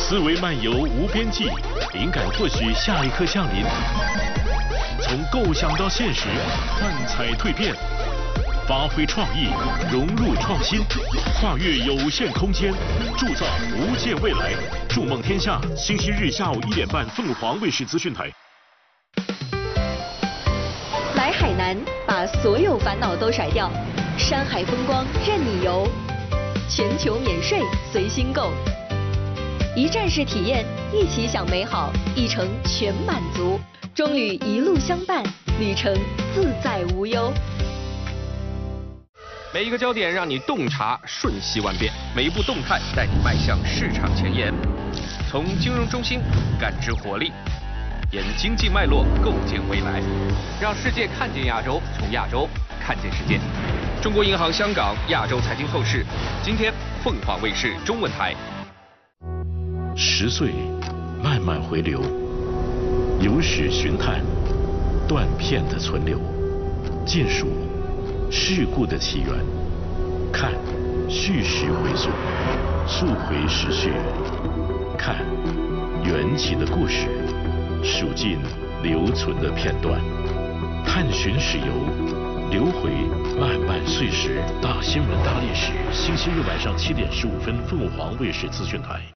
思维漫游无边际，灵感或许下一刻降临。从构想到现实，幻彩蜕变，发挥创意，融入创新，跨越有限空间，铸造无限未来。筑梦天下，星期日下午1点半，凤凰卫视资讯台。 来海南，把所有烦恼都甩掉，山海风光任你游，全球免税随心购，一站式体验，一起享美好，一程全满足。中旅一路相伴，旅程自在无忧。 每一个焦点让你洞察瞬息万变，每一步动态带你迈向市场前沿。从金融中心感知活力，沿经济脉络构建未来，让世界看见亚洲，从亚洲看见世界。中国银行香港亚洲财经透视，今天凤凰卫视中文台。 10岁，慢慢回流，有史寻探，断片的存留，尽数事故的起源，看叙事回溯，溯回时序，看缘起的故事，数尽留存的片段，探寻史游，留回漫漫岁时。大新闻大历史，星期日晚上7点15分，凤凰卫视资讯台。